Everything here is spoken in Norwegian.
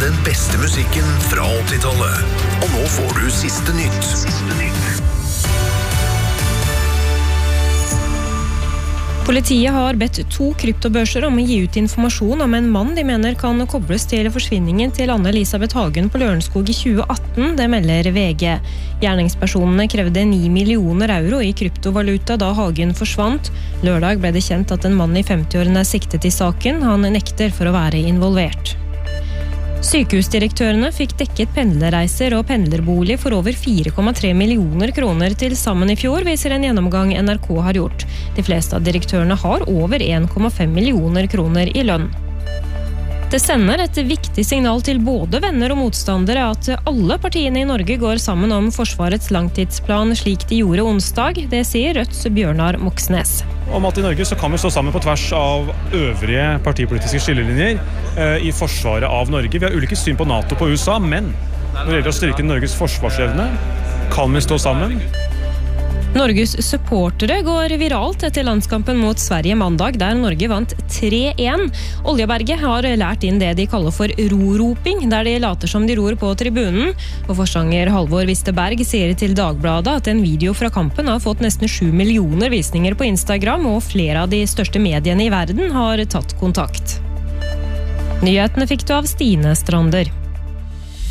den beste musikken fra 80-tallet. Og nå får du siste nytt. Politiet har bedt 2 kryptobørser om å gi ut informasjon om en mann de mener kan kobles til forsvinningen til Anne-Elisabeth Hagen på Lørenskog i 2018, det melder VG. Gjerningspersonene krevde 9 millioner euro i kryptovaluta da Hagen forsvant. Lørdag ble det kjent at en mann i 50-årene er siktet i saken. Han nekter for å være involvert. Sykehusdirektørene fikk dekket pendlerreiser og pendlerbolig for over 4,3 millioner kroner til sammen i fjor, viser en gjennomgang NRK har gjort. De fleste av direktørene har over 1,5 millioner kroner i lønn. Det sender et viktig signal til både venner og motstandere at alle partiene i Norge går sammen om Forsvarets langtidsplan slik de gjorde onsdag. Det sier Rødts Bjørnar Moxnes. Om at i Norge så kan vi stå sammen på tvers av øvrige partipolitiske skillelinjer i forsvaret av Norge. Vi har ulike syn på NATO på USA, men når det gjelder å styrke Norges forsvarsevne, kan vi stå sammen. Norges supportere går viralt etter landskampen mot Sverige mandag, der Norge vant 3-1. Oljeberget har lært inn det de kaller for ro-roping, der de later som de ror på tribunen. Og forsanger Halvor Wisterberg sier til Dagbladet at en video fra kampen har fått nesten 7 millioner visninger på Instagram, og flere av de største mediene i verden har tatt kontakt. Nyhetene fikk du av Stine Strander.